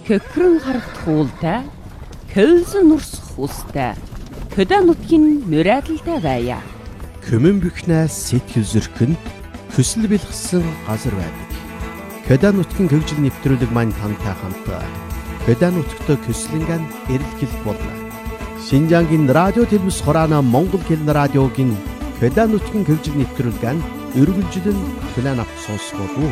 Хөкрөн харагт хуултай, көлзөн нурсах устай, хөдөө нутгийн мөрөөдөлтэй байя. Көмөн бихнээс сэтгэл зөркөнд хүсэл бэлгсэн газар байдаг. Хөдөө нутгийн хөгжил нэвтрүүлэг маань тантай хамт хөдөө нутгт көслөнгөн эрэлхийлэх болно. Шинжаангийн радио телевиз хураана Монгол хэлний радиогийн хөдөө нутгийн хөгжил нэвтрүүлгэн өргөлжлөн хүлээн авах сонсгоо.